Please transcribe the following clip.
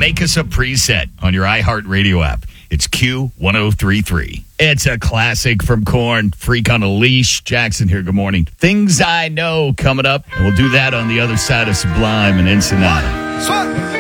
make us a preset on your iHeartRadio app. It's Q1033. It's a classic from Korn, Freak on a Leash. Jackson here, good morning. Things I Know coming up, and we'll do that on the other side of Sublime and Ensenada.